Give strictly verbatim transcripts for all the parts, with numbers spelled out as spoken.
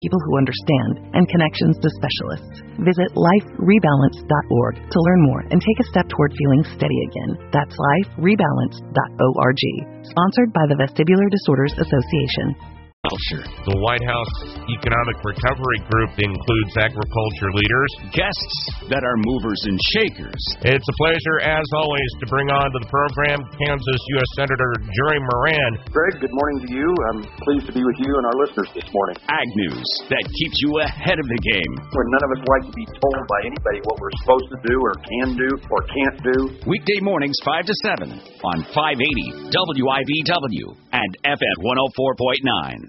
people who understand, and connections to specialists. Visit life rebalance dot org to learn more and take a step toward feeling steady again. That's life rebalance dot org. Sponsored by the Vestibular Disorders Association. The White House Economic Recovery Group includes agriculture leaders, guests that are movers and shakers. It's a pleasure, as always, to bring on to the program Kansas U S Senator Jerry Moran. Greg, good morning to you. I'm pleased to be with you and our listeners this morning. Ag news that keeps you ahead of the game. When none of us like to be told by anybody what we're supposed to do or can do or can't do. Weekday mornings five to seven on five eighty W I V W and F M one oh four point nine.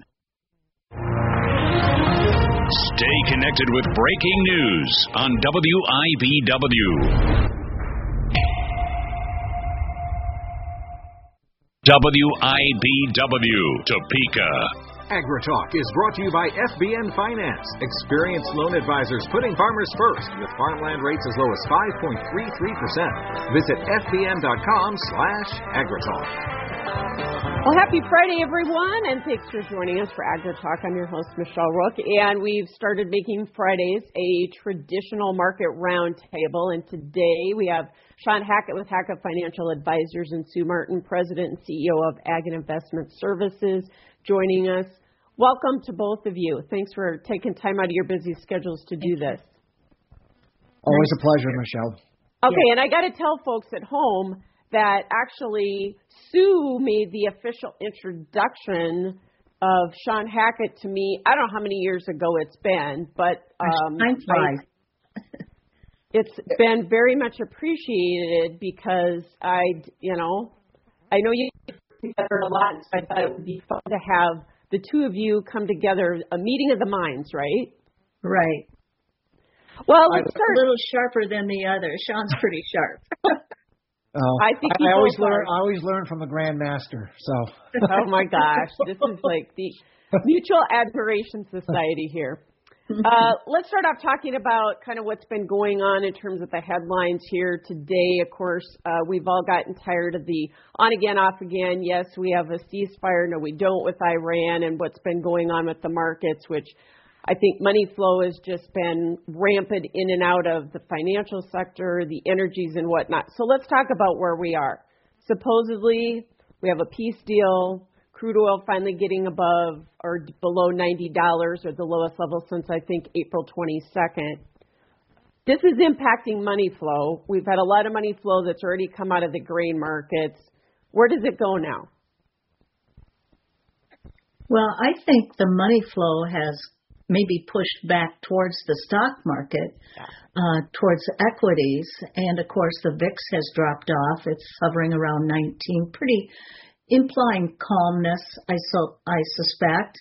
Stay connected with breaking news on W I B W. W I B W, Topeka. AgriTalk is brought to you by F B N Finance. Experienced loan advisors putting farmers first with farmland rates as low as five point three three percent. Visit F B N dot com slash AgriTalk. Well, happy Friday, everyone, and thanks for joining us for AgriTalk. I'm your host, Michelle Rook, and we've started making Fridays a traditional market roundtable, and today we have Shawn Hackett with Hackett Financial Advisors and Sue Martin, President and C E O of Ag and Investment Services, joining us. Welcome to both of you. Thanks for taking time out of your busy schedules to do this. Always a pleasure, Michelle. Okay, yeah. And I got to tell folks at home that actually Sue made the official introduction of Shawn Hackett to me. I don't know how many years ago it's been, but um, I, it's been very much appreciated because I, you know, I know you get together a lot, so I thought it would be fun to have the two of you come together, a meeting of the minds, right? Right. Well, I'm let's start. A little sharper than the other. Shawn's pretty sharp. Oh, I think I, I always learn. I always learn from the Grandmaster. So. Oh my gosh, this is like the Mutual Admiration Society here. Uh, let's start off talking about kind of what's been going on in terms of the headlines here today. Of course, uh, we've all gotten tired of the on again, off again. Yes, we have a ceasefire. No, we don't with Iran, and what's been going on with the markets, which I think money flow has just been rampant in and out of the financial sector, the energies and whatnot. So let's talk about where we are. Supposedly, we have a peace deal, crude oil finally getting above or below ninety dollars, or the lowest level since, I think, April twenty-second. This is impacting money flow. We've had a lot of money flow that's already come out of the grain markets. Where does it go now? Well, I think the money flow has maybe pushed back towards the stock market, uh, towards equities. And, of course, the V I X has dropped off. It's hovering around nineteen, pretty implying calmness, I, so, I suspect.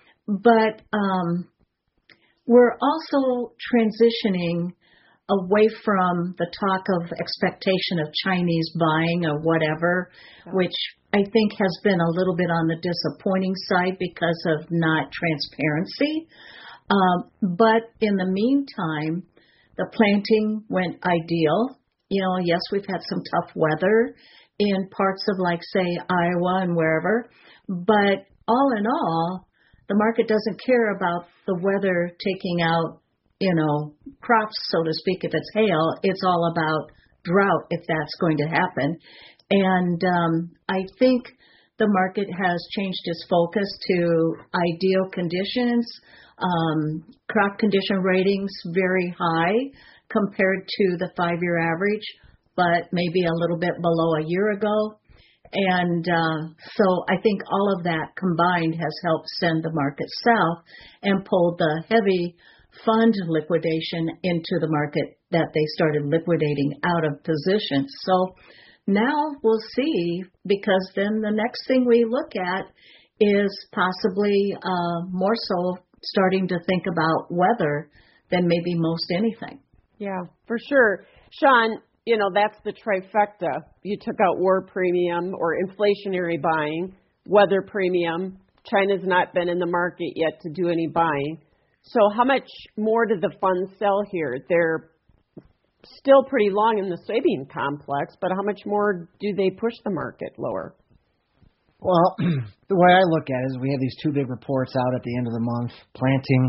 But um, we're also transitioning away from the talk of expectation of Chinese buying or whatever, which I think has been a little bit on the disappointing side because of not transparency. Um, but in the meantime, the planting went ideal. You know, yes, we've had some tough weather in parts of, like, say, Iowa and wherever. But all in all, the market doesn't care about the weather taking out, you know, crops, so to speak. If it's hail, it's all about drought, if that's going to happen. And um, I think the market has changed its focus to ideal conditions. Um, crop condition ratings very high compared to the five-year average, but maybe a little bit below a year ago. And uh, so I think all of that combined has helped send the market south and pulled the heavy fund liquidation into the market that they started liquidating out of positions. So now we'll see, because then the next thing we look at is possibly uh, more so starting to think about weather than maybe most anything. Yeah, for sure. Shawn, you know, that's the trifecta. You took out war premium or inflationary buying, weather premium. China's not been in the market yet to do any buying. So how much more do the funds sell here? They're still pretty long in the soybean complex, but how much more do they push the market lower? Well, the way I look at it is we have these two big reports out at the end of the month, planting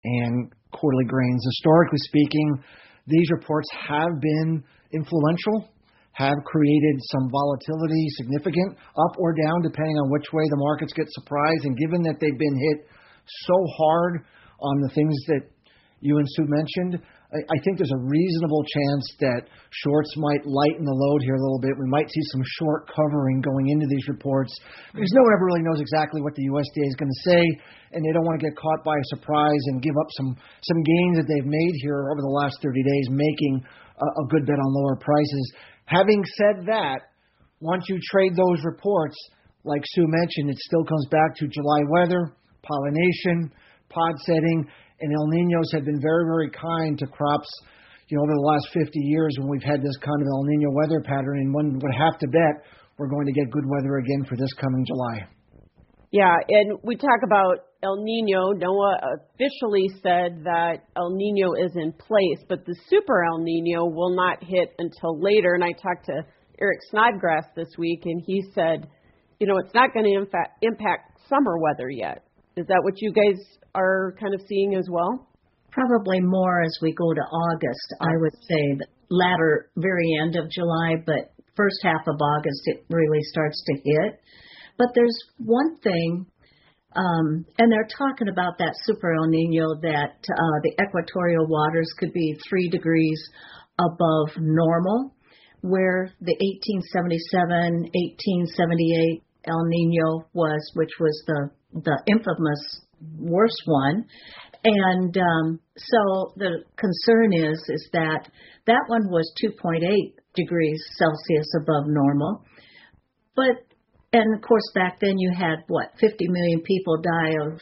and quarterly grains. Historically speaking, these reports have been influential, have created some volatility, significant up or down, depending on which way the markets get surprised. And given that they've been hit so hard on the things that you and Sue mentioned, I, I think there's a reasonable chance that shorts might lighten the load here a little bit. We might see some short covering going into these reports because no one ever really knows exactly what the U S D A is going to say, and they don't want to get caught by a surprise and give up some, some gains that they've made here over the last thirty days, making a, a good bet on lower prices. Having said that, once you trade those reports, like Sue mentioned, it still comes back to July weather, pollination, pod setting, and El Niños have been very, very kind to crops, you know, over the last fifty years when we've had this kind of El Niño weather pattern, and one would have to bet we're going to get good weather again for this coming July. Yeah, and we talk about El Niño. NOAA officially said that El Niño is in place, but the super El Niño will not hit until later. And I talked to Eric Snodgrass this week, and he said, you know, it's not going to infa- impact summer weather yet. Is that what you guys are kind of seeing as well? Probably more as we go to August. I would say the latter, very end of July, but first half of August it really starts to hit. But there's one thing, um, and they're talking about that super El Niño, that uh, the equatorial waters could be three degrees above normal, where the eighteen seventy-seven, eighteen seventy-eight El Niño was, which was the, the infamous worst one. And um, so the concern is, is that that one was two point eight degrees Celsius above normal. But And, of course, back then you had, what, fifty million people die of.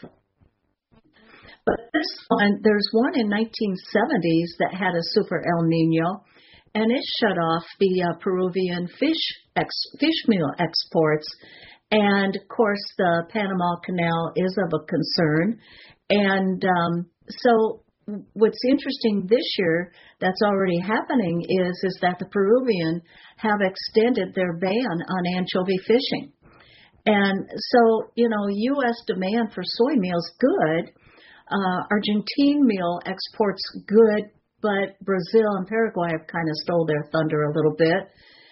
But this one, there's one in nineteen seventies that had a super El Niño, and it shut off the uh, Peruvian fish ex, fish meal exports. And, of course, the Panama Canal is of a concern. And um, so what's interesting this year that's already happening is, is that the Peruvian have extended their ban on anchovy fishing. And so, you know, U S demand for soy meal is good. Uh, Argentine meal exports good, but Brazil and Paraguay have kind of stole their thunder a little bit.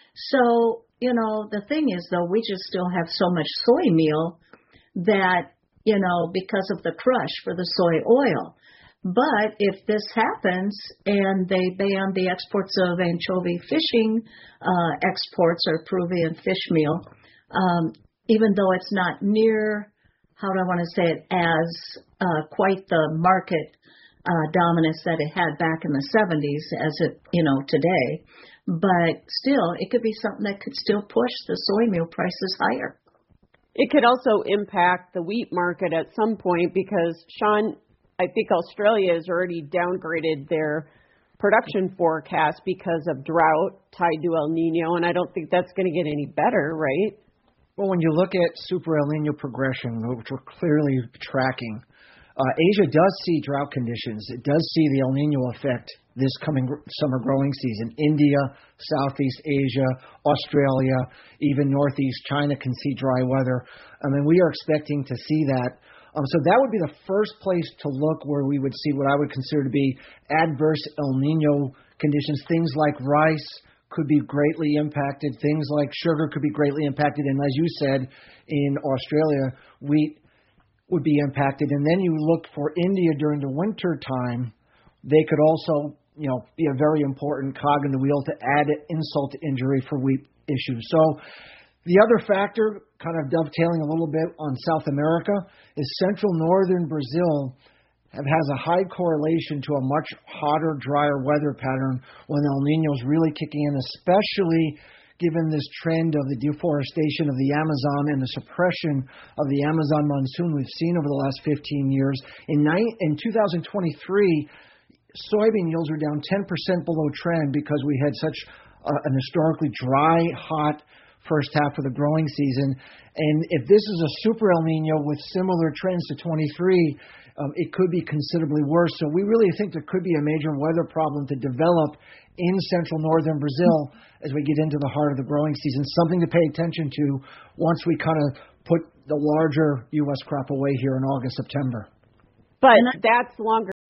So, you know, the thing is, though, we just still have so much soy meal that, you know, because of the crush for the soy oil. But if this happens and they ban the exports of anchovy fishing uh, exports or Peruvian fish meal, um, even though it's not near, how do I want to say it, as uh, quite the market uh, dominance that it had back in the seventies as it, you know, today. But still, it could be something that could still push the soy meal prices higher. It could also impact the wheat market at some point because, Sean, I think Australia has already downgraded their production forecast because of drought tied to El Niño, and I don't think that's going to get any better, right? Well, when you look at super El Niño progression, which we're clearly tracking, uh, Asia does see drought conditions. It does see the El Niño effect this coming summer growing season. India, Southeast Asia, Australia, even Northeast China can see dry weather. I mean, we are expecting to see that. Um, so that would be the first place to look where we would see what I would consider to be adverse El Niño conditions. Things like rice could be greatly impacted. Things like sugar could be greatly impacted. And as you said, in Australia, wheat would be impacted. And then you look for India during the winter time. They could also, you know, be a very important cog in the wheel to add insult to injury for wheat issues. So the other factor, kind of dovetailing a little bit on South America, is central northern Brazil have, has a high correlation to a much hotter, drier weather pattern when El Niño is really kicking in, especially given this trend of the deforestation of the Amazon and the suppression of the Amazon monsoon we've seen over the last fifteen years. In, nine, in two thousand twenty-three, soybean yields were down ten percent below trend because we had such uh, an historically dry, hot first half of the growing season. And if this is a super El Niño with similar trends to twenty-three, um, it could be considerably worse. So we really think there could be a major weather problem to develop in central northern Brazil as we get into the heart of the growing season, something to pay attention to once we kind of put the larger U S crop away here in August, September. But that's longer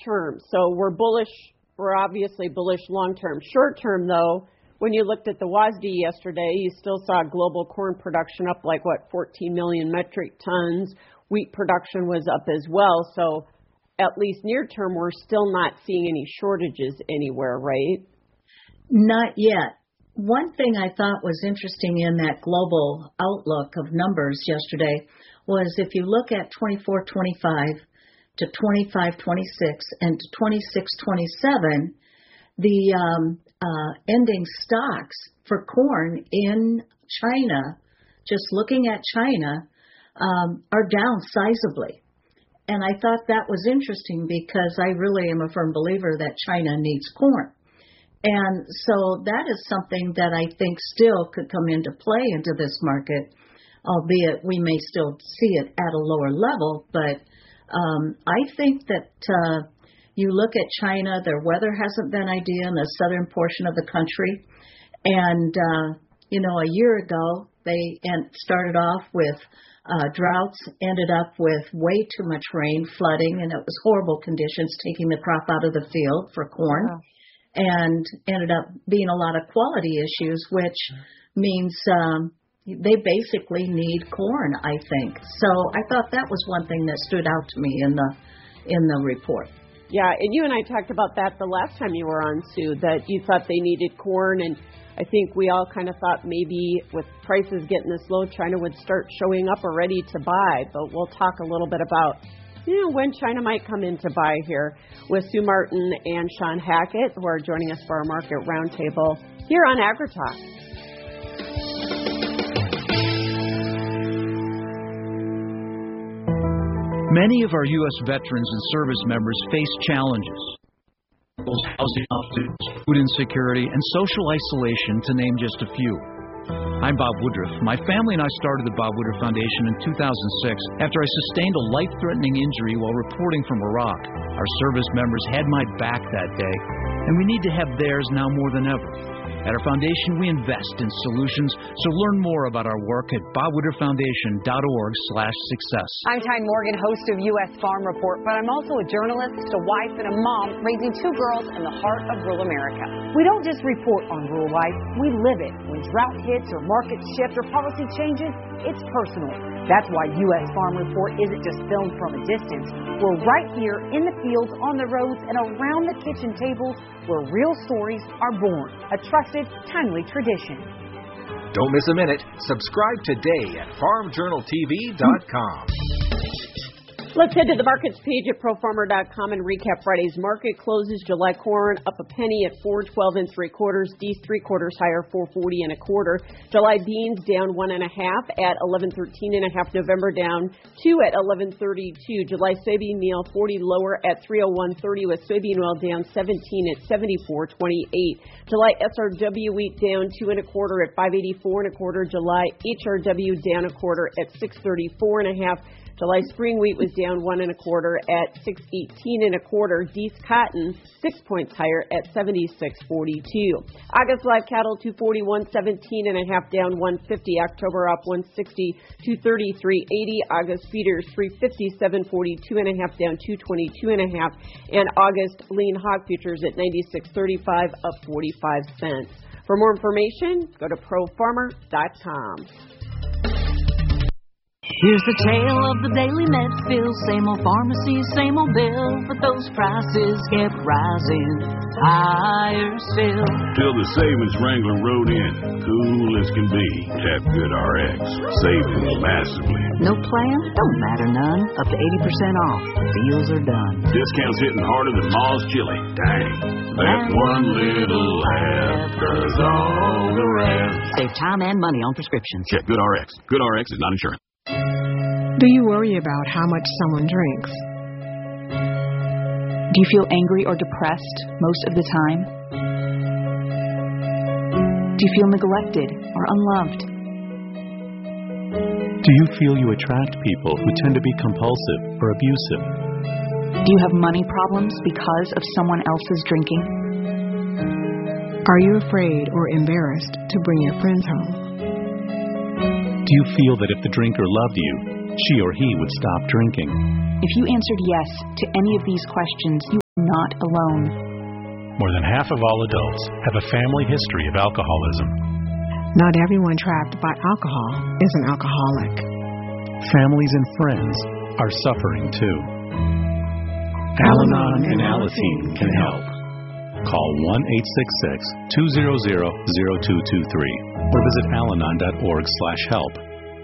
term. So we're bullish. We're obviously bullish long term. Short term, though, when you looked at the W A S D yesterday, you still saw global corn production up like, what, fourteen million metric tons. Wheat production was up as well. So at least near term, we're still not seeing any shortages anywhere, right? Not yet. One thing I thought was interesting in that global outlook of numbers yesterday was if you look at twenty-four twenty-five to twenty-five twenty-six and to twenty-six twenty-seven, the um, uh, ending stocks for corn in China, just looking at China, um, are down sizably. And I thought that was interesting because I really am a firm believer that China needs corn. And so that is something that I think still could come into play into this market, albeit we may still see it at a lower level. But um, I think that uh, you look at China, their weather hasn't been ideal in the southern portion of the country. And, uh, you know, a year ago, they started off with uh, droughts, ended up with way too much rain, flooding, and it was horrible conditions, taking the crop out of the field for corn. Wow. And ended up being a lot of quality issues, which means um, they basically need corn, I think. So I thought that was one thing that stood out to me in the in the report. Yeah, and you and I talked about that the last time you were on, Sue, that you thought they needed corn, and I think we all kind of thought maybe with prices getting this low, China would start showing up already to buy. But we'll talk a little bit about you know, when China might come in to buy here with Sue Martin and Sean Hackett, who are joining us for our market roundtable here on AgriTalk. Many of our U S veterans and service members face challenges. Housing options, food insecurity, and social isolation, to name just a few. I'm Bob Woodruff. My family and I started the Bob Woodruff Foundation in two thousand six after I sustained a life-threatening injury while reporting from Iraq. Our service members had my back that day, and we need to have theirs now more than ever. At our foundation, we invest in solutions, so learn more about our work at bob woodruff foundation dot org slash success. I'm Tyne Morgan, host of U S Farm Report, but I'm also a journalist, a wife, and a mom raising two girls in the heart of rural America. We don't just report on rural life, we live it. When drought hits or markets shift or policy changes, it's personal. That's why U S Farm Report isn't just filmed from a distance. We're right here in the fields, on the roads, and around the kitchen tables where real stories are born. A trusted, timely tradition. Don't miss a minute. Subscribe today at farm journal t v dot com. Let's head to the markets page at pro farmer dot com and recap Friday's market closes. July corn up a penny at four twelve and three quarters. D's three quarters higher, four forty and a quarter. July beans down one and a half at eleven thirteen and a half. November down two at eleven thirty-two. July soybean meal forty lower at three oh one thirty, with soybean oil down seventeen at seventy-four twenty-eight. July S R W wheat down two and a quarter at five eighty-four and a quarter. July H R W down a quarter at six thirty-four and a half. July spring wheat was down one and a quarter at six eighteen and a quarter. Dees cotton six points higher at seventy-six forty-two. August live cattle two forty-one seventeen and a half down one fifty. October up one sixty two thirty-three eighty. August feeders three fifty-seven forty-two and a half down two twenty-two and a half. And August lean hog futures at ninety-six thirty-five up forty-five cents. For more information, go to pro farmer dot com. Here's the tale of the daily meds bill. Same old pharmacy, same old bill, but those prices kept rising higher still. Till the savings Wrangler rode in, cool as can be. Tap Good R X, savings massively. No plan? Don't matter none. Up to eighty percent off. Deals are done. Discounts hitting harder than Ma's chili. Dang. That one little laugh does all the rest. Save time and money on prescriptions. Check Good R X. Good R X is not insurance. Do you worry about how much someone drinks? Do you feel angry or depressed most of the time? Do you feel neglected or unloved? Do you feel you attract people who tend to be compulsive or abusive? Do you have money problems because of someone else's drinking? Are you afraid or embarrassed to bring your friends home? Do you feel that if the drinker loved you, she or he would stop drinking? If you answered yes to any of these questions, you not alone. More than half of all adults have a family history of alcoholism. Not everyone trapped by alcohol is an alcoholic. Families and friends are suffering too. Al-Anon and Alateen can help. Call one eight six six, two zero zero, zero two two three or visit alanon dot org slash help.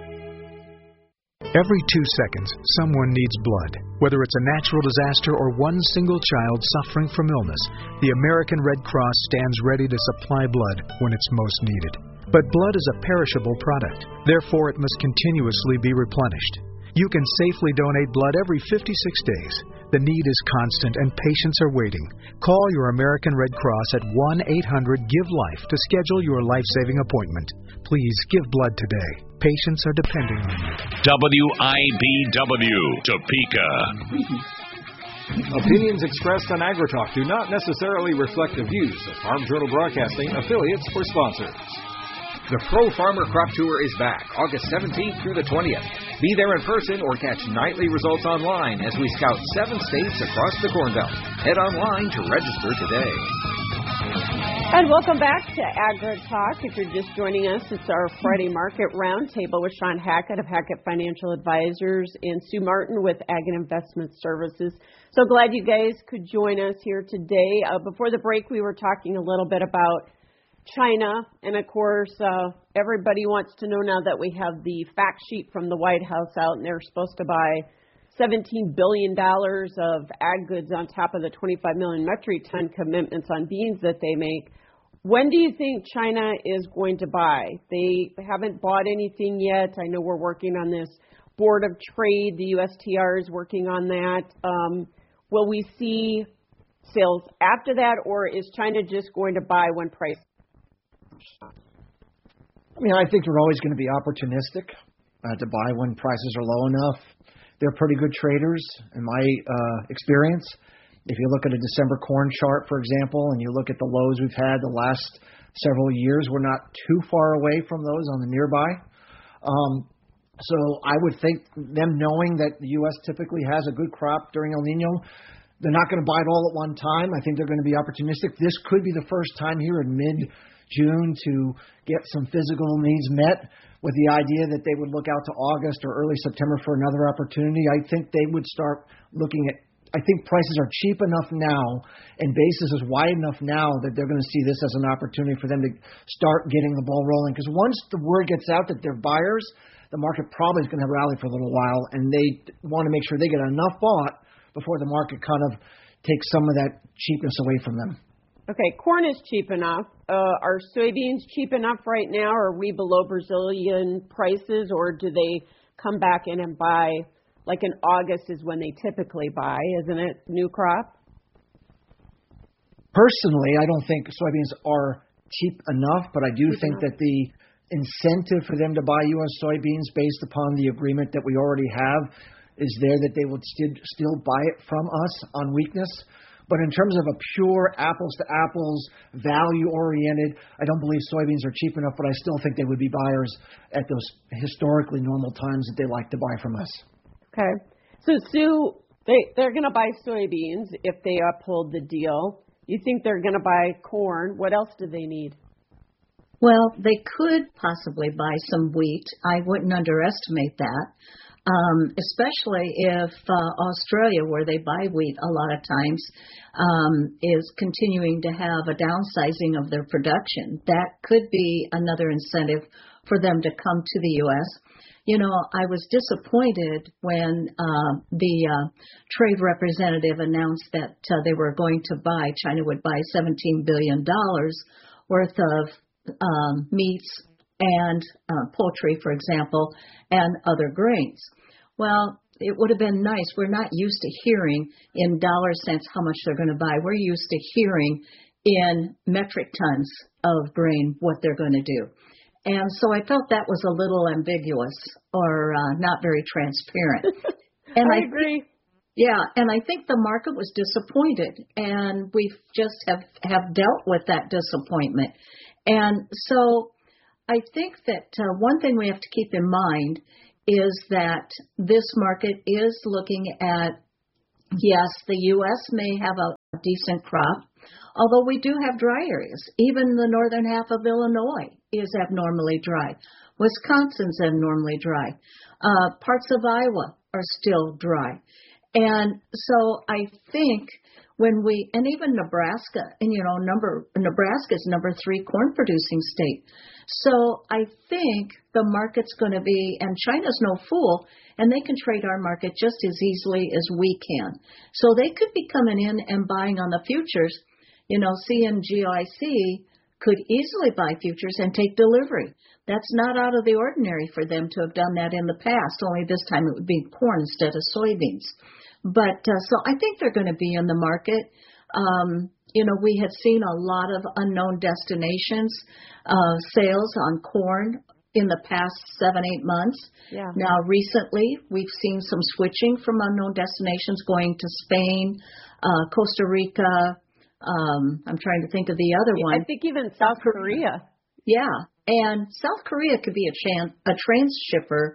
Every two seconds, someone needs blood. Whether it's a natural disaster or one single child suffering from illness, the American Red Cross stands ready to supply blood when it's most needed. But blood is a perishable product. Therefore, it must continuously be replenished. You can safely donate blood every fifty-six days. The need is constant and patients are waiting. Call your American Red Cross at one eight hundred give life to schedule your life-saving appointment. Please give blood today. Patients are depending on you. W I B W, Topeka. Opinions expressed on AgriTalk do not necessarily reflect the views of Farm Journal Broadcasting, affiliates, or sponsors. The Pro Farmer Crop Tour is back August seventeenth through the twentieth. Be there in person or catch nightly results online as we scout seven states across the Corn Belt. Head online to register today. And welcome back to AgriTalk. If you're just joining us, it's our Friday Market Roundtable with Sean Hackett of Hackett Financial Advisors and Sue Martin with Ag and Investment Services. So glad you guys could join us here today. Uh, before the break, we were talking a little bit about China, and of course, uh, everybody wants to know now that we have the fact sheet from the White House out, and they're supposed to buy seventeen billion dollars of ag goods on top of the twenty-five million metric ton commitments on beans that they make. When do you think China is going to buy? They haven't bought anything yet. I know we're working on this Board of Trade. The U S T R is working on that. Um, will we see sales after that, or is China just going to buy when price? I mean, I think they're always going to be opportunistic uh, to buy when prices are low enough. They're pretty good traders, in my uh, experience. If you look at a December corn chart, for example, and you look at the lows we've had the last several years, we're not too far away from those on the nearby. Um, so I would think them knowing that the U S typically has a good crop during El Nino, they're not going to buy it all at one time. I think they're going to be opportunistic. This could be the first time here in mid-June to get some physical needs met, with the idea that they would look out to August or early September for another opportunity. I think they would start looking at, I think prices are cheap enough now and basis is wide enough now that they're going to see this as an opportunity for them to start getting the ball rolling. Because once the word gets out that they're buyers, the market probably is going to rally for a little while, and they want to make sure they get enough bought before the market kind of takes some of that cheapness away from them. Okay, corn is cheap enough. Uh, are soybeans cheap enough right now? Are we below Brazilian prices, or do they come back in and buy, like in August is when they typically buy, isn't it, new crop? Personally, I don't think soybeans are cheap enough, but I do cheap think enough. that the incentive for them to buy U S soybeans based upon the agreement that we already have is there, that they would st- still buy it from us on weakness. But in terms of a pure apples-to-apples, value-oriented, I don't believe soybeans are cheap enough, but I still think they would be buyers at those historically normal times that they like to buy from us. Okay. So, Sue, they, they're going to buy soybeans if they uphold the deal. You think they're going to buy corn. What else do they need? Well, they could possibly buy some wheat. I wouldn't underestimate that. Um, especially if uh, Australia, where they buy wheat a lot of times, um, is continuing to have a downsizing of their production. That could be another incentive for them to come to the U S. You know, I was disappointed when uh, the uh, trade representative announced that uh, they were going to buy, China would buy seventeen billion dollars worth of um, meats and uh, poultry, for example, and other grains. Well, it would have been nice. We're not used to hearing in dollar cents how much they're going to buy. We're used to hearing in metric tons of grain what they're going to do. And so I felt that was a little ambiguous or uh, not very transparent. And I, I agree. Yeah, and I think the market was disappointed, and we just have, have dealt with that disappointment. And so I think that uh, one thing we have to keep in mind is that this market is looking at yes, the U S may have a decent crop, although we do have dry areas. Even the northern half of Illinois is abnormally dry. Wisconsin's abnormally dry. Uh, parts of Iowa are still dry. And so I think when we, and even Nebraska, and you know, number Nebraska is number three corn producing state. So I think the market's going to be, and China's no fool, and they can trade our market just as easily as we can. So they could be coming in and buying on the futures. You know, C N G I C could easily buy futures and take delivery. That's not out of the ordinary for them to have done that in the past, only this time it would be corn instead of soybeans. But uh, so I think they're going to be in the market. Um, you know, we had seen a lot of unknown destinations uh, sales on corn in the past seven, eight months. Yeah. Now, recently, we've seen some switching from unknown destinations going to Spain, uh, Costa Rica. Um, I'm trying to think of the other one. I think even South Korea. Yeah, and South Korea could be a, chan- a transhipper.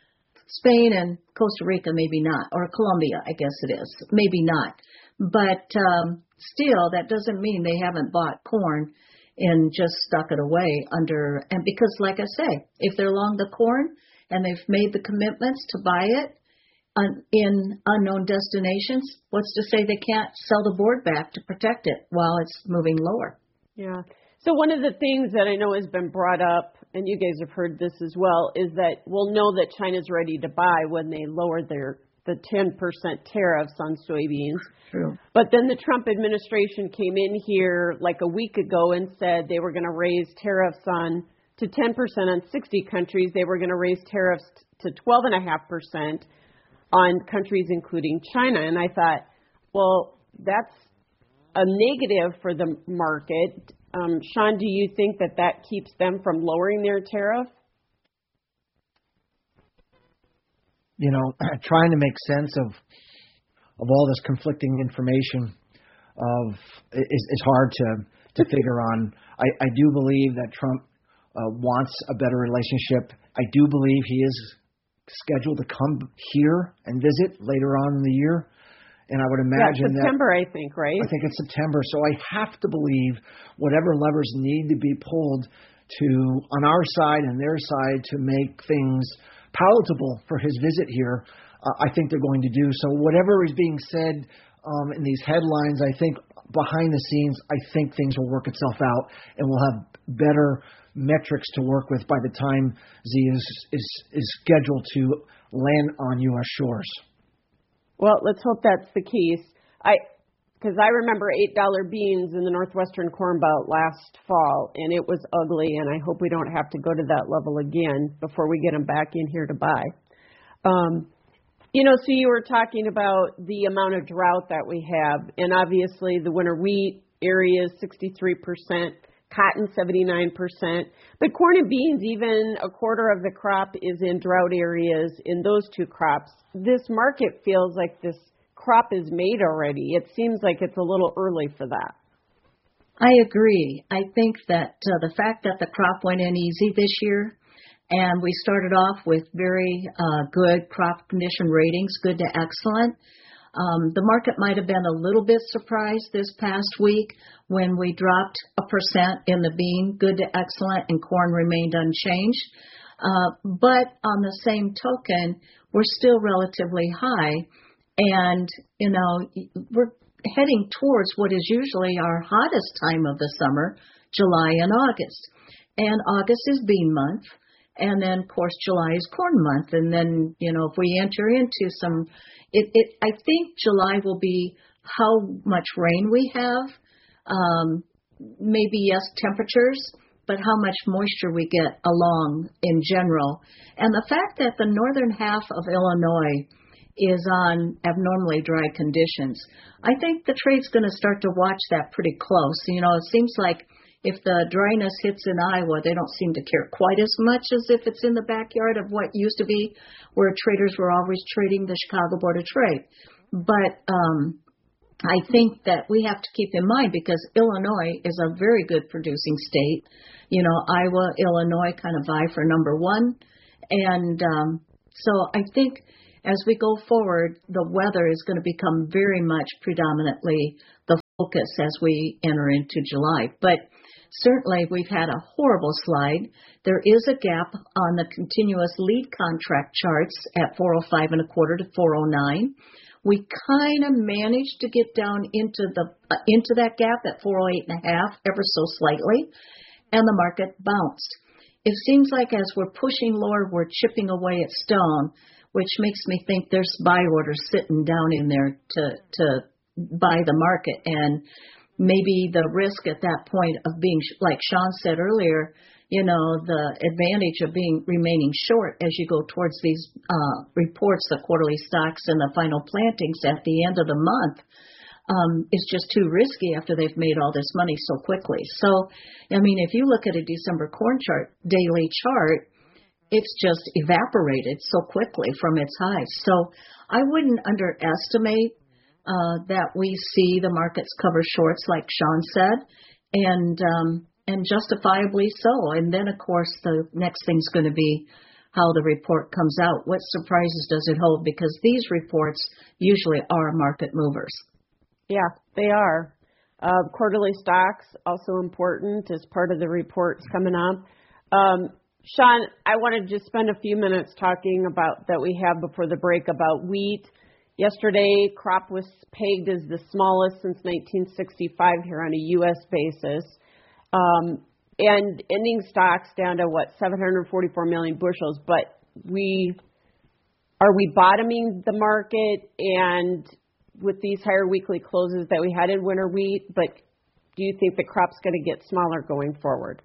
Spain and Costa Rica, maybe not, or Colombia, I guess it is, maybe not. But um, still, that doesn't mean they haven't bought corn and just stuck it away under, and because like I say, if they're long the corn and they've made the commitments to buy it un, in unknown destinations, what's to say they can't sell the board back to protect it while it's moving lower? Yeah. So one of the things that I know has been brought up, and you guys have heard this as well, is that we'll know that China's ready to buy when they lower their the ten percent tariffs on soybeans. True. But then the Trump administration came in here like a week ago and said they were going to raise tariffs on to ten percent on sixty countries. They were going to raise tariffs to twelve point five percent on countries including China. And I thought, well, that's a negative for the market. Um, Sean, do you think that that keeps them from lowering their tariff? You know, trying to make sense of of all this conflicting information of is, is hard to, to figure on. I, I do believe that Trump uh, wants a better relationship. I do believe he is scheduled to come here and visit later on in the year. And I would imagine yeah, September, that, I think, right? I think it's September. So I have to believe whatever levers need to be pulled to, on our side and their side, to make things palatable for his visit here, uh, I think they're going to do. So whatever is being said um, in these headlines, I think behind the scenes, I think things will work itself out and we'll have better metrics to work with by the time Z is, is, is scheduled to land on U S shores. Well, let's hope that's the case. I, because I remember eight dollar beans in the Northwestern Corn Belt last fall, and it was ugly, and I hope we don't have to go to that level again before we get them back in here to buy. Um, you know, so you were talking about the amount of drought that we have, and obviously the winter wheat area is sixty-three percent, cotton seventy-nine percent, but corn and beans, even a quarter of the crop is in drought areas in those two crops. This market feels like this crop is made already. It seems like it's a little early for that. I agree. I think that uh, the fact that the crop went in easy this year, and we started off with very uh, good crop condition ratings, good to excellent. Um, the market might have been a little bit surprised this past week when we dropped a percent in the bean, good to excellent, and corn remained unchanged. Uh, but on the same token, we're still relatively high, and, you know, we're heading towards what is usually our hottest time of the summer, July and August. And August is bean month, and then, of course, July is corn month. And then, you know, if we enter into some, it, it I think July will be how much rain we have, um, maybe, yes, temperatures, but how much moisture we get along in general. And the fact that the northern half of Illinois is on abnormally dry conditions, I think the trade's going to start to watch that pretty close. You know, it seems like if the dryness hits in Iowa, they don't seem to care quite as much as if it's in the backyard of what used to be where traders were always trading the Chicago Board of Trade. But um, I think that we have to keep in mind, because Illinois is a very good producing state. You know, Iowa, Illinois kind of vie for number one. And um, so I think as we go forward, the weather is going to become very much predominantly the focus as we enter into July. But certainly we've had a horrible slide. There is a gap on the continuous lead contract charts at four oh five and a quarter to four oh nine. We kind of managed to get down into the uh, into that gap at four oh eight and a half, ever so slightly, and the market bounced. It seems like as we're pushing lower, we're chipping away at stone, which makes me think there's buy orders sitting down in there to to buy the market. And maybe the risk at that point of being, like Sean said earlier, you know, the advantage of being remaining short as you go towards these uh, reports, the quarterly stocks and the final plantings at the end of the month, um, is just too risky after they've made all this money so quickly. So, I mean, if you look at a December corn chart, daily chart, it's just evaporated so quickly from its highs. So I wouldn't underestimate uh, that we see the markets cover shorts, like Sean said, and um, and justifiably so. And then, of course, the next thing's going to be how the report comes out. What surprises does it hold? Because these reports usually are market movers. Yeah, they are. Uh, quarterly stocks, also important as part of the reports coming up. Um, Sean, I want to just spend a few minutes talking about that we have before the break about wheat. Yesterday, crop was pegged as the smallest since nineteen sixty-five here on a U S basis. Um, and ending stocks down to, what, seven hundred forty-four million bushels. But we are we bottoming the market and with these higher weekly closes that we had in winter wheat? But do you think the crop's going to get smaller going forward?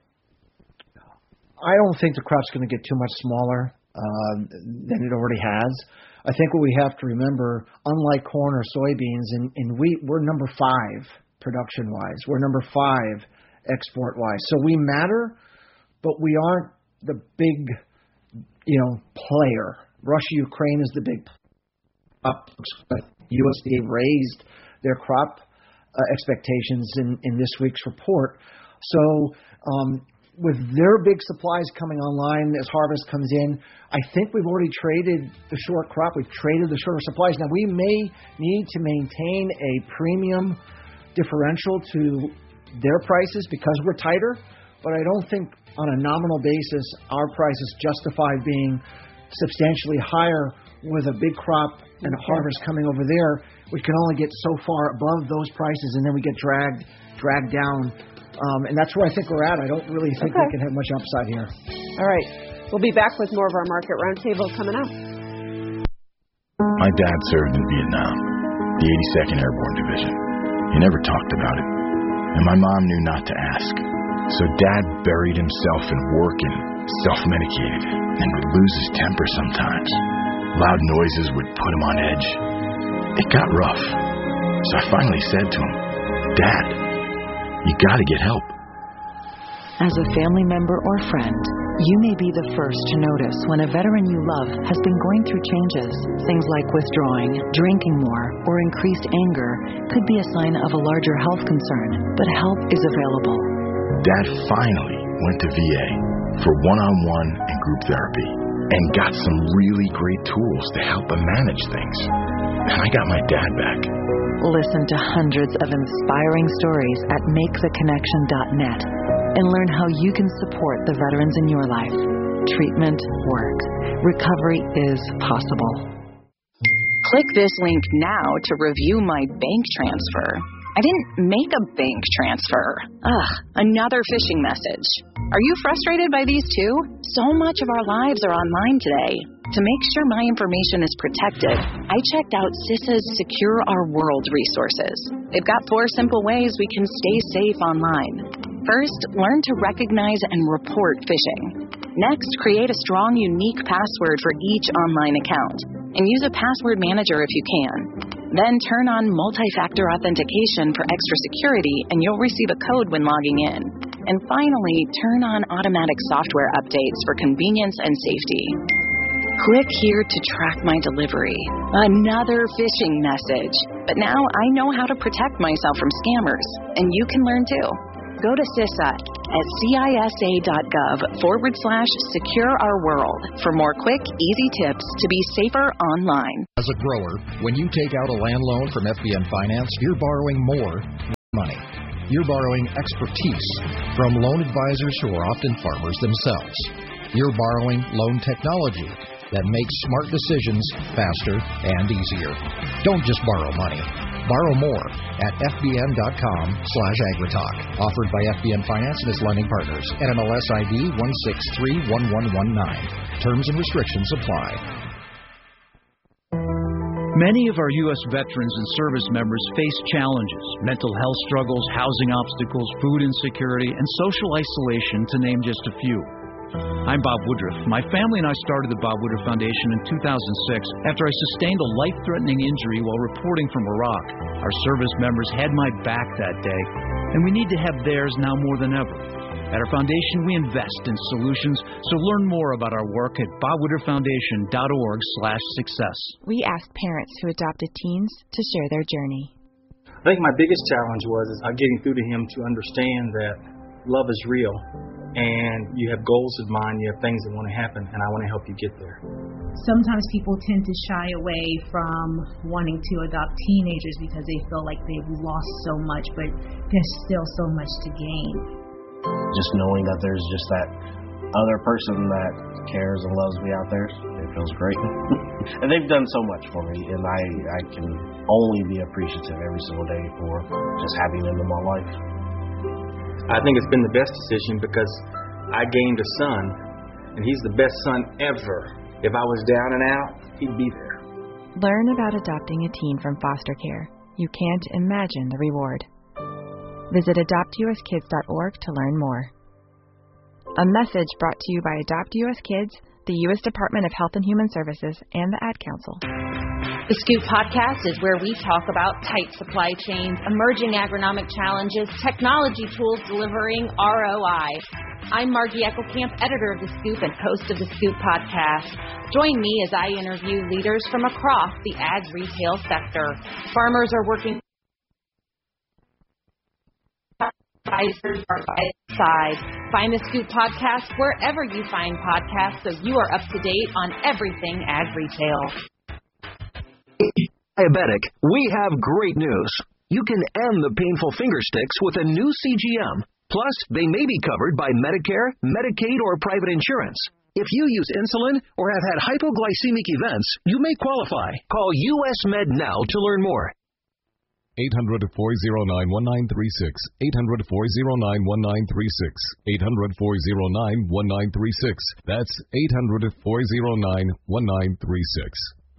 I don't think the crop's going to get too much smaller uh, than it already has. I think what we have to remember, unlike corn or soybeans, in, in wheat, we're number five production-wise. We're number five export-wise. So we matter, but we aren't the big, you know, player. Russia-Ukraine is the big up. U S D A raised their crop uh, expectations in, in this week's report. So um, with their big supplies coming online as harvest comes in, I think we've already traded the short crop. We've traded the shorter supplies. Now, we may need to maintain a premium differential to their prices because we're tighter, but I don't think on a nominal basis our prices justify being substantially higher with a big crop and a harvest coming over there. We can only get so far above those prices, and then we get dragged dragged down. Um, and that's where I think we're at. I don't really think okay. we can have much upside here. All right. We'll be back with more of our Market Roundtable coming up. My dad served in Vietnam, the eighty-second Airborne Division. He never talked about it, and my mom knew not to ask. So Dad buried himself in work and self-medicated and would lose his temper sometimes. Loud noises would put him on edge. It got rough. So I finally said to him, Dad, you gotta get help. As a family member or friend, you may be the first to notice when a veteran you love has been going through changes. Things like withdrawing, drinking more, or increased anger could be a sign of a larger health concern, but help is available. Dad finally went to V A for one-on-one and group therapy and got some really great tools to help him manage things. And I got my dad back. Listen to hundreds of inspiring stories at make the connection dot net and learn how you can support the veterans in your life. Treatment works. Recovery is possible. Click this link now to review my bank transfer. I didn't make a bank transfer. Ugh, another phishing message. Are you frustrated by these too? So much of our lives are online today. To make sure my information is protected, I checked out CISA's Secure Our World resources. They've got four simple ways we can stay safe online. First, learn to recognize and report phishing. Next, create a strong, unique password for each online account, and use a password manager if you can. Then turn on multi-factor authentication for extra security, and you'll receive a code when logging in. And finally, turn on automatic software updates for convenience and safety. Click here to track my delivery. Another phishing message. But now I know how to protect myself from scammers, and you can learn too. Go to CISA at cisa.gov forward slash secure our world for more quick, easy tips to be safer online. As a grower, when you take out a land loan from F B N Finance, you're borrowing more money. You're borrowing expertise from loan advisors who are often farmers themselves. You're borrowing loan technology that makes smart decisions faster and easier. Don't just borrow money. Borrow more at fbn.com slash agritalk. Offered by F B N Finance and its lending partners. N M L S I D one six three one one one nine. Terms and restrictions apply. Many of our U S veterans and service members face challenges, mental health struggles, housing obstacles, food insecurity, and social isolation, to name just a few. I'm Bob Woodruff. My family and I started the Bob Woodruff Foundation in two thousand six after I sustained a life-threatening injury while reporting from Iraq. Our service members had my back that day, and we need to have theirs now more than ever. At our foundation, we invest in solutions, so learn more about our work at bob woodruff foundation dot org slash success. We asked parents who adopted teens to share their journey. I think my biggest challenge was is, uh, getting through to him to understand that love is real. And you have goals in mind, you have things that want to happen, and I want to help you get there. Sometimes people tend to shy away from wanting to adopt teenagers because they feel like they've lost so much, but there's still so much to gain. Just knowing that there's just that other person that cares and loves me out there, it feels great. And they've done so much for me, and I, I can only be appreciative every single day for just having them in my life. I think it's been the best decision because I gained a son, and he's the best son ever. If I was down and out, he'd be there. Learn about adopting a teen from foster care. You can't imagine the reward. Visit adopt u s kids dot org to learn more. A message brought to you by Adopt U S Kids, the U S Department of Health and Human Services, and the Ad Council. The Scoop Podcast is where we talk about tight supply chains, emerging agronomic challenges, technology tools delivering R O I. I'm Margie Eckelkamp, editor of The Scoop and host of The Scoop Podcast. Join me as I interview leaders from across the ag retail sector. Farmers are working advisors are by the side. Find The Scoop Podcast wherever you find podcasts so you are up to date on everything ag retail. Diabetic, we have great news. You can end the painful finger sticks with a new C G M. Plus, they may be covered by Medicare, Medicaid, or private insurance. If you use insulin or have had hypoglycemic events, you may qualify. Call U S Med now to learn more. eight hundred, four oh nine, one nine three six. eight hundred, four oh nine, one nine three six. eight hundred, four oh nine, one nine three six. That's eight hundred, four oh nine, one nine three six.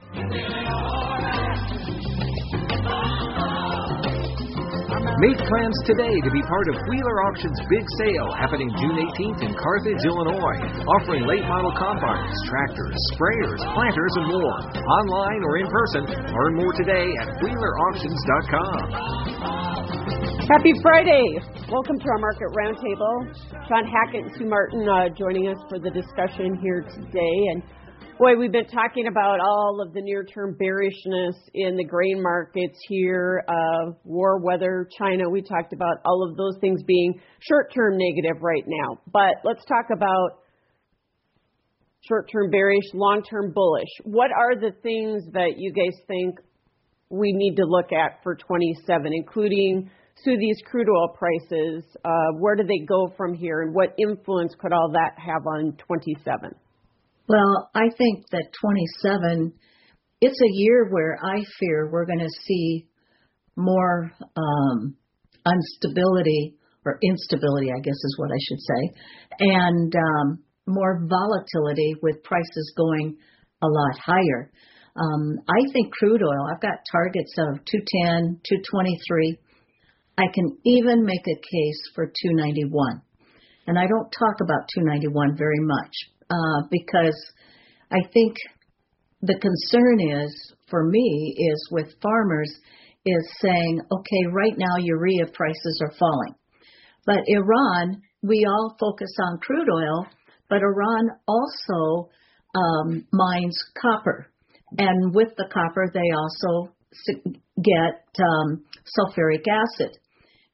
Make plans today to be part of Wheeler Auction's big sale happening June eighteenth in Carthage, Illinois, offering late model combines, tractors, sprayers, planters, and more. Online or in person, learn more today at wheeler auctions dot com. Happy Friday! Welcome to our Market Roundtable. John Hackett and Sue Martin uh, joining us for the discussion here today. And boy, we've been talking about all of the near-term bearishness in the grain markets here, uh, war, weather, China. We talked about all of those things being short-term negative right now. But let's talk about short-term bearish, long-term bullish. What are the things that you guys think we need to look at for twenty-seven, including, Sue, these crude oil prices? Uh, where do they go from here, and what influence could all that have on twenty-seven? Well, I think that twenty-seven, it's a year where I fear we're going to see more um, instability, or instability, I guess is what I should say, and um, more volatility with prices going a lot higher. Um, I think crude oil, I've got targets of two ten, two twenty-three. I can even make a case for two ninety-one. And I don't talk about two ninety-one very much. Uh, because I think the concern is, for me, is with farmers, is saying, okay, right now urea prices are falling. But Iran, we all focus on crude oil, but Iran also um, mines copper. And with the copper, they also get um, sulfuric acid.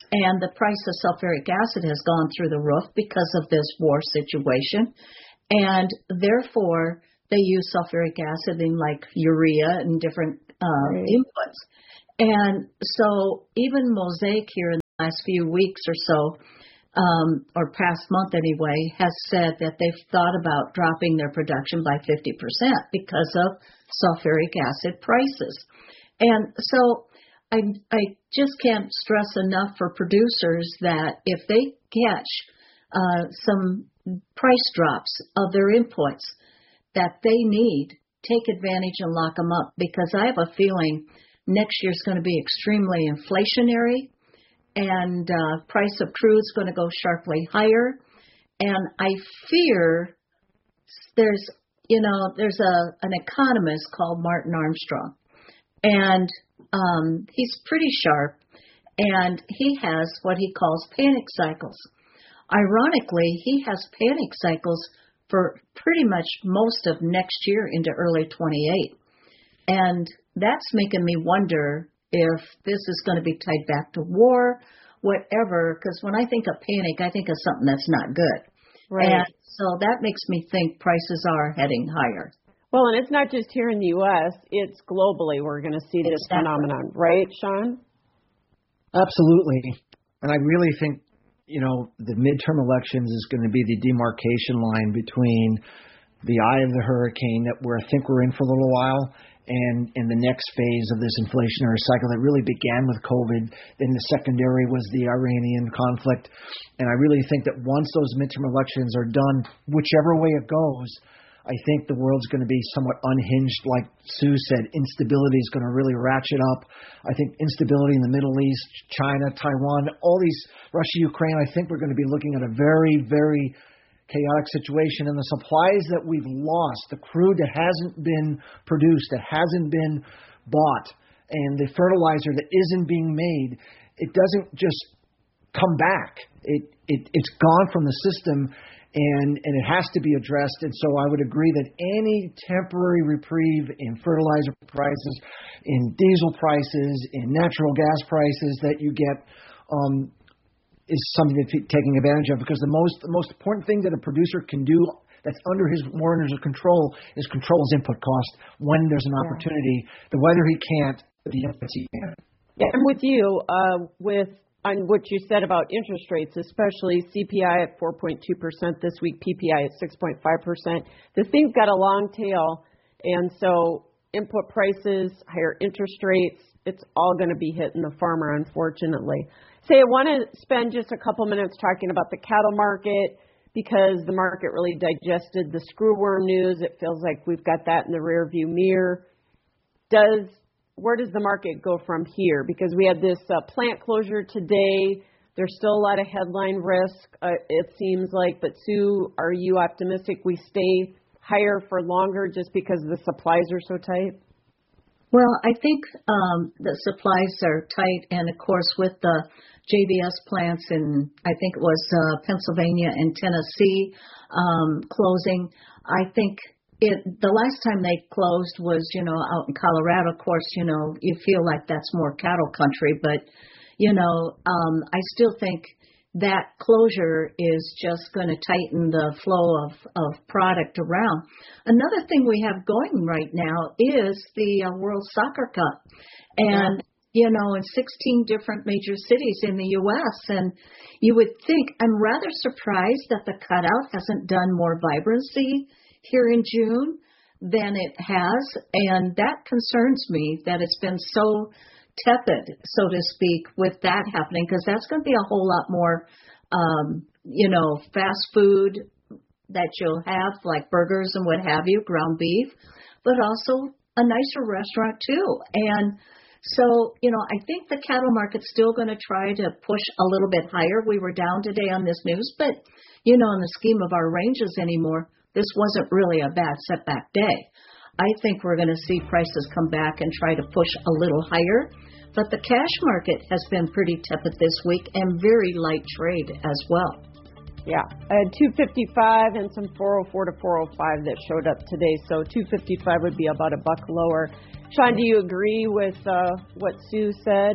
And the price of sulfuric acid has gone through the roof because of this war situation. And therefore, they use sulfuric acid in like urea and different uh, right. inputs. And so even Mosaic here in the last few weeks or so, um, or past month anyway, has said that they've thought about dropping their production by fifty percent because of sulfuric acid prices. And so I, I just can't stress enough for producers that if they catch uh, some price drops of their inputs that they need, take advantage and lock them up, because I have a feeling next year's going to be extremely inflationary, and uh, price of crude is going to go sharply higher. And I fear there's, you know, there's a an economist called Martin Armstrong, and um, he's pretty sharp, and he has what he calls panic cycles. Ironically, he has panic cycles for pretty much most of next year into early twenty-eight. And that's making me wonder if this is going to be tied back to war, whatever, because when I think of panic, I think of something that's not good. Right. And so that makes me think prices are heading higher. Well, and it's not just here in the U S, it's globally we're going to see this exactly. phenomenon, right, Sean? Absolutely. And I really think, you know, the midterm elections is going to be the demarcation line between the eye of the hurricane that we're, I think we're in for a little while, and in the next phase of this inflationary cycle that really began with COVID. Then the secondary was the Iranian conflict. And I really think that once those midterm elections are done, whichever way it goes, I think the world's going to be somewhat unhinged. Like Sue said, instability is going to really ratchet up. I think instability in the Middle East, China, Taiwan, all these, Russia, Ukraine, I think we're going to be looking at a very, very chaotic situation. And the supplies that we've lost, the crude that hasn't been produced, that hasn't been bought, and the fertilizer that isn't being made, it doesn't just come back. It, it, it's gone from the system. And, and it has to be addressed. And so I would agree that any temporary reprieve in fertilizer prices, in diesel prices, in natural gas prices that you get um, is something to be taking advantage of, because the most the most important thing that a producer can do that's under his more under his control is control his input cost when there's an opportunity. The weather he can't, the inputs he can. Yeah, I'm with you uh, with on what you said about interest rates, especially C P I at four point two percent this week, P P I at six point five percent. This thing's got a long tail, and so input prices, higher interest rates, it's all going to be hitting the farmer, unfortunately. Say, I want to spend just a couple minutes talking about the cattle market, because the market really digested the screwworm news. It feels like we've got that in the rearview mirror. Does Where does the market go from here? Because we had this uh, plant closure today. There's still a lot of headline risk, uh, it seems like. But Sue, are you optimistic we stay higher for longer just because the supplies are so tight? Well, I think um, the supplies are tight. And, of course, with the J B S plants in, I think it was uh, Pennsylvania and Tennessee um, closing, I think It, the last time they closed was, you know, out in Colorado. Of course, you know, you feel like that's more cattle country, but, you know, um, I still think that closure is just going to tighten the flow of, of product around. Another thing we have going right now is the uh, World Soccer Cup. And, you know, in sixteen different major cities in the U S, and you would think, I'm rather surprised that the cutout hasn't done more vibrancy here in June than it has, and that concerns me that it's been so tepid, so to speak, with that happening, because that's going to be a whole lot more, um, you know, fast food that you'll have, like burgers and what have you, ground beef, but also a nicer restaurant too. And so, you know, I think the cattle market's still going to try to push a little bit higher. We were down today on this news, but, you know, in the scheme of our ranges anymore, this wasn't really a bad setback day. I think we're going to see prices come back and try to push a little higher. But the cash market has been pretty tepid this week and very light trade as well. Yeah, I had two fifty-five and some four oh four to four oh five that showed up today. So two fifty-five would be about a buck lower. Sean, do you agree with uh, what Sue said?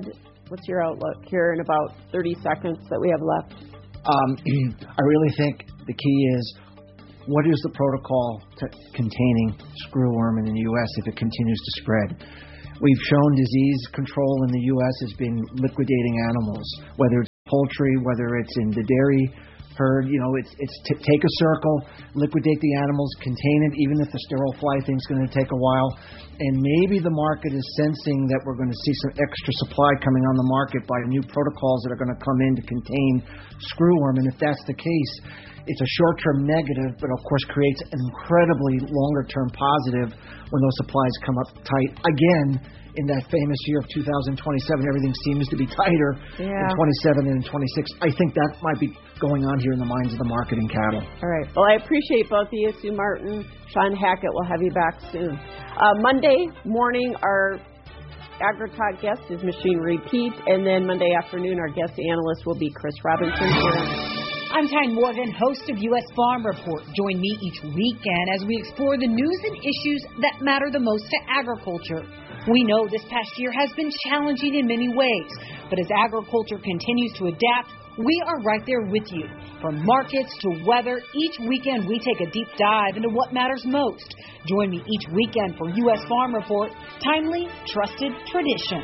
What's your outlook here in about thirty seconds that we have left? Um, I really think the key is, what is the protocol to containing screwworm in the U S if it continues to spread? We've shown disease control in the U S has been liquidating animals, whether it's poultry, whether it's in the dairy herd. You know, it's it's to take a circle, liquidate the animals, contain it, even if the sterile fly thing's going to take a while. And maybe the market is sensing that we're going to see some extra supply coming on the market by new protocols that are going to come in to contain screwworm. And if that's the case, it's a short-term negative, but of course creates an incredibly longer-term positive when those supplies come up tight. Again, in that famous year of two thousand twenty-seven, everything seems to be tighter yeah. in twenty-seven and in twenty-six. I think that might be going on here in the minds of the market in cattle. All right. Well, I appreciate both of you, Sue Martin, Sean Hackett. We'll have you back soon. Uh, Monday morning, our AgriTalk guest is Machinery Pete, and then Monday afternoon, our guest analyst will be Chris Robinson here. I'm Tyne Morgan, host of U S Farm Report. Join me each weekend as we explore the news and issues that matter the most to agriculture. We know this past year has been challenging in many ways, but as agriculture continues to adapt, we are right there with you. From markets to weather, each weekend we take a deep dive into what matters most. Join me each weekend for U S Farm Report, timely, trusted tradition.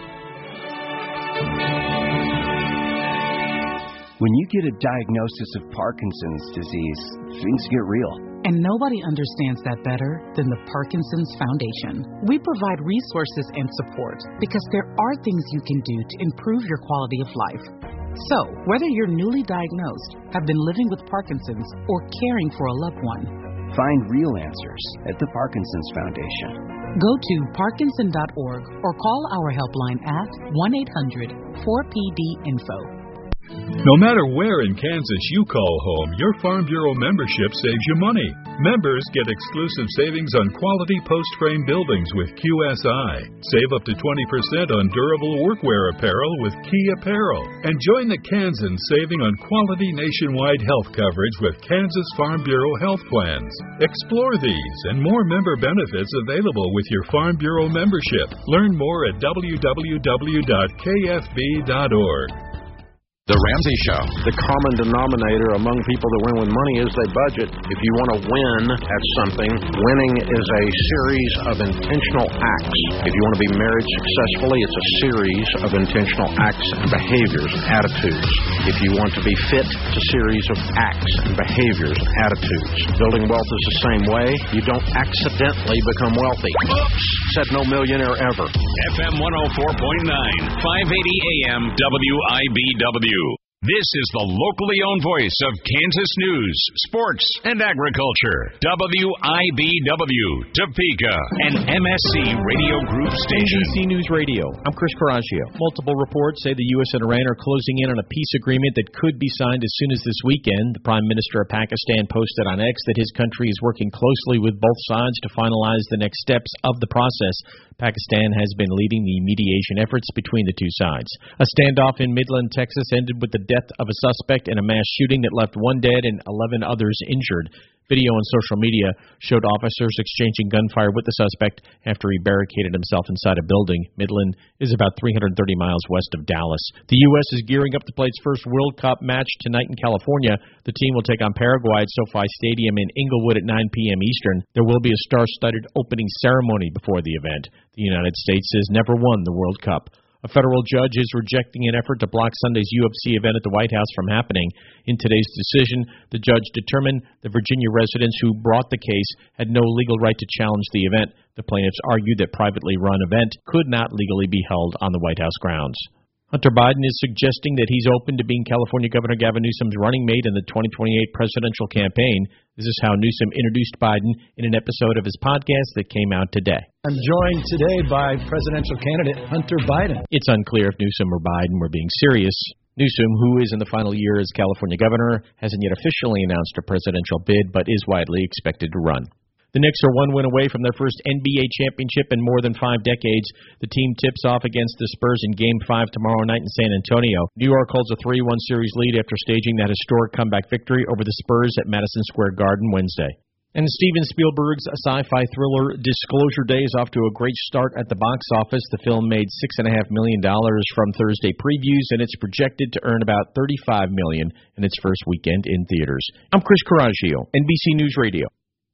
When you get a diagnosis of Parkinson's disease, things get real. And nobody understands that better than the Parkinson's Foundation. We provide resources and support because there are things you can do to improve your quality of life. So, whether you're newly diagnosed, have been living with Parkinson's, or caring for a loved one, find real answers at the Parkinson's Foundation. Go to parkinson dot org or call our helpline at one eight hundred four P D info. No matter where in Kansas you call home, your Farm Bureau membership saves you money. Members get exclusive savings on quality post-frame buildings with Q S I. Save up to twenty percent on durable workwear apparel with Key Apparel. And join the Kansans saving on quality nationwide health coverage with Kansas Farm Bureau health plans. Explore these and more member benefits available with your Farm Bureau membership. Learn more at w w w dot k f b dot org. The Ramsey Show. The common denominator among people that win with money is they budget. If you want to win at something, winning is a series of intentional acts. If you want to be married successfully, it's a series of intentional acts and behaviors and attitudes. If you want to be fit, it's a series of acts and behaviors and attitudes. Building wealth is the same way. You don't accidentally become wealthy. Oops! Said no millionaire ever. F M one oh four point nine, five eighty A M W I B W. This is the locally owned voice of Kansas news, sports, and agriculture. W I B W, Topeka, an M S C Radio Group station. N B C News Radio. I'm Chris Caraccio. Multiple reports say the U S and Iran are closing in on a peace agreement that could be signed as soon as this weekend. The Prime Minister of Pakistan posted on X that his country is working closely with both sides to finalize the next steps of the process. Pakistan has been leading the mediation efforts between the two sides. A standoff in Midland, Texas ended with the death of a suspect in a mass shooting that left one dead and eleven others injured. Video on social media showed officers exchanging gunfire with the suspect after he barricaded himself inside a building. Midland is about three hundred thirty miles west of Dallas. The U S is gearing up to play its first World Cup match tonight in California. The team will take on Paraguay at SoFi Stadium in Inglewood at nine p.m. Eastern. There will be a star-studded opening ceremony before the event. The United States has never won the World Cup. A federal judge is rejecting an effort to block Sunday's U F C event at the White House from happening. In today's decision, the judge determined the Virginia residents who brought the case had no legal right to challenge the event. The plaintiffs argued that privately run event could not legally be held on the White House grounds. Hunter Biden is suggesting that he's open to being California Governor Gavin Newsom's running mate in the twenty twenty-eight presidential campaign. This is how Newsom introduced Biden in an episode of his podcast that came out today. I'm joined today by presidential candidate Hunter Biden. It's unclear if Newsom or Biden were being serious. Newsom, who is in the final year as California governor, hasn't yet officially announced a presidential bid, but is widely expected to run. The Knicks are one win away from their first N B A championship in more than five decades. The team tips off against the Spurs in Game five tomorrow night in San Antonio. New York holds a three one series lead after staging that historic comeback victory over the Spurs at Madison Square Garden Wednesday. And Steven Spielberg's sci-fi thriller Disclosure Day is off to a great start at the box office. The film made six point five million dollars from Thursday previews, and it's projected to earn about thirty-five million dollars in its first weekend in theaters. I'm Chris Coraggio, N B C News Radio.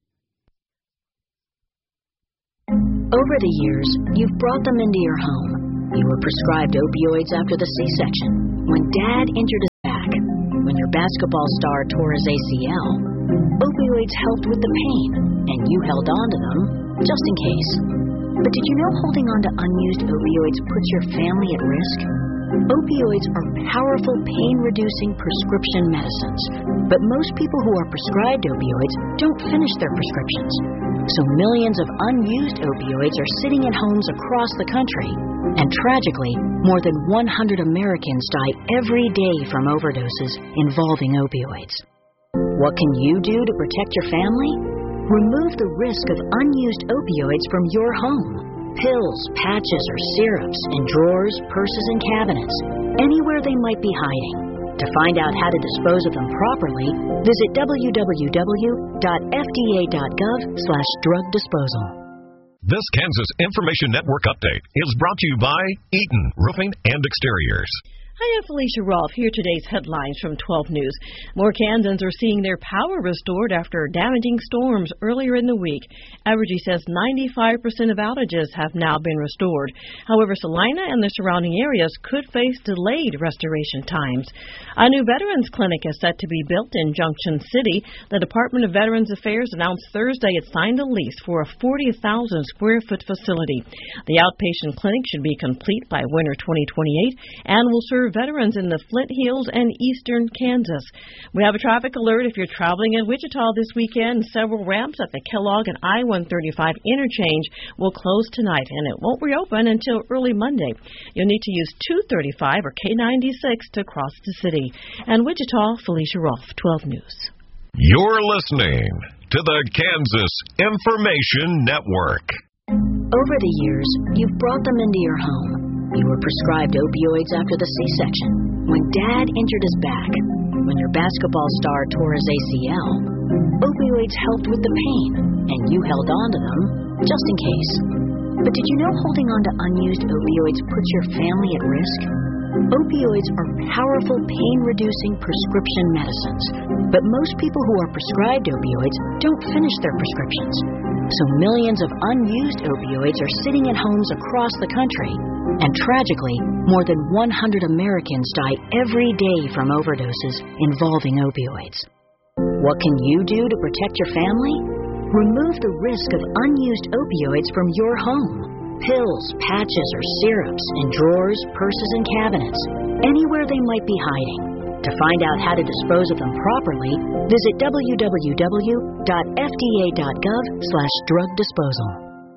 Over the years, you've brought them into your home. You were prescribed opioids after the C-section, when Dad injured his back, when your basketball star tore his A C L. Opioids helped with the pain, and you held on to them, just in case. But did you know holding on to unused opioids puts your family at risk? Opioids are powerful pain-reducing prescription medicines, but most people who are prescribed opioids don't finish their prescriptions. So millions of unused opioids are sitting in homes across the country, and tragically, more than one hundred Americans die every day from overdoses involving opioids. What can you do to protect your family? Remove the risk of unused opioids from your home. Pills, patches, or syrups in drawers, purses, and cabinets, anywhere they might be hiding. To find out how to dispose of them properly, visit w w w dot f d a dot gov slash drug disposal. This Kansas Information Network update is brought to you by Eaton Roofing and Exteriors. Hi, I'm Felicia Rolfe. Here are today's headlines from twelve News. More Kansans are seeing their power restored after damaging storms earlier in the week. Evergy says ninety-five percent of outages have now been restored. However, Salina and the surrounding areas could face delayed restoration times. A new Veterans Clinic is set to be built in Junction City. The Department of Veterans Affairs announced Thursday it signed a lease for a forty thousand square foot facility. The outpatient clinic should be complete by winter twenty twenty-eight and will serve veterans in the Flint Hills and eastern Kansas. We have a traffic alert if you're traveling in Wichita this weekend. Several ramps at the Kellogg and I one thirty-five interchange will close tonight, and it won't reopen until early Monday. You'll need to use two thirty-five or K ninety-six to cross the city. And Wichita, Felicia Rolfe, twelve News. You're listening to the Kansas Information Network. Over the years, you've brought them into your home. You were prescribed opioids after the C-section, when Dad injured his back, when your basketball star tore his A C L. Opioids helped with the pain, and you held on to them, just in case. But did you know holding on to unused opioids puts your family at risk? Opioids are powerful pain-reducing prescription medicines, but most people who are prescribed opioids don't finish their prescriptions. So millions of unused opioids are sitting in homes across the country, and tragically, more than one hundred Americans die every day from overdoses involving opioids. What can you do to protect your family? Remove the risk of unused opioids from your home. Pills, patches, or syrups in drawers, purses, and cabinets, anywhere they might be hiding. To find out how to dispose of them properly, visit w w w dot f d a dot gov slash drug disposal.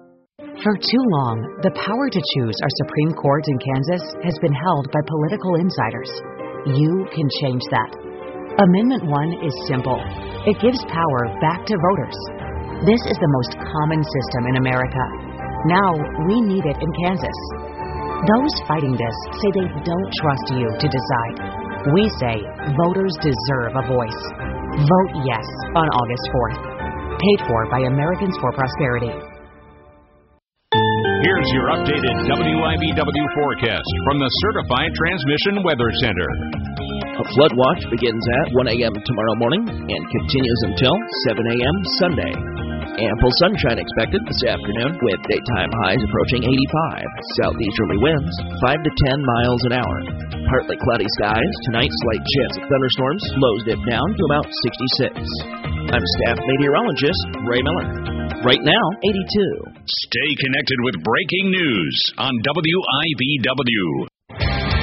For too long, the power to choose our Supreme Court in Kansas has been held by political insiders. You can change that. Amendment one is simple. It gives power back to voters. This is the most common system in America. Now, we need it in Kansas. Those fighting this say they don't trust you to decide. We say voters deserve a voice. Vote yes on August fourth. Paid for by Americans for Prosperity. Here's your updated W I B W forecast from the Certified Transmission Weather Center. A flood watch begins at one a.m. tomorrow morning and continues until seven a.m. Sunday. Ample sunshine expected this afternoon with daytime highs approaching eighty-five. Southeasterly winds five to ten miles an hour. Partly cloudy skies. Tonight, slight chance of thunderstorms. Lows dip down to about sixty-six. I'm staff meteorologist Ray Miller. Right now, eighty-two. Stay connected with breaking news on W I B W.